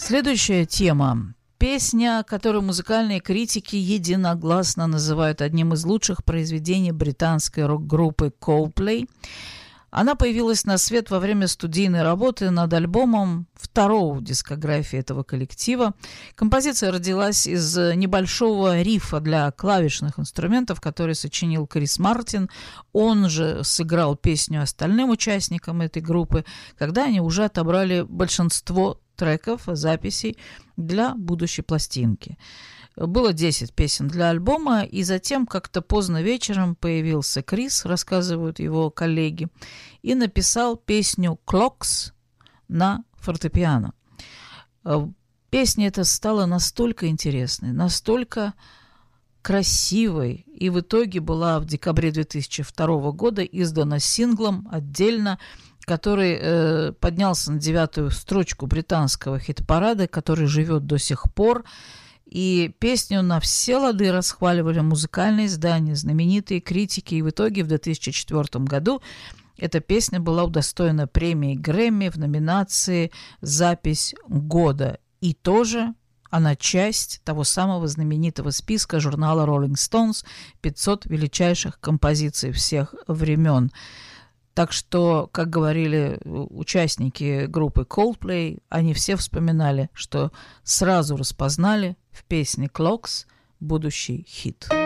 Следующая тема. Песня, которую музыкальные критики единогласно называют одним из лучших произведений британской рок-группы Coldplay. Она появилась на свет во время студийной работы над альбомом второго в дискографии этого коллектива. Композиция родилась из небольшого рифа для клавишных инструментов, который сочинил Крис Мартин. Он же сыграл песню остальным участникам этой группы, когда они уже отобрали большинство треков, записей для будущей пластинки. Было 10 песен для альбома, и затем как-то поздно вечером появился Крис, рассказывают его коллеги, и написал песню «Clocks» на фортепиано. Песня эта стала настолько интересной, настолько красивой, и в итоге была в декабре 2002 года издана синглом отдельно, который поднялся на 9-ю строчку британского хит-парада, который живет до сих пор. И песню на все лады расхваливали музыкальные издания, знаменитые критики. И в итоге в 2004 году эта песня была удостоена премии Грэмми в номинации «Запись года». И тоже она часть того самого знаменитого списка журнала Rolling Stones 500 величайших композиций всех времен. Так что, как говорили участники группы Coldplay, они все вспоминали, что сразу распознали в песне «Clocks» будущий хит.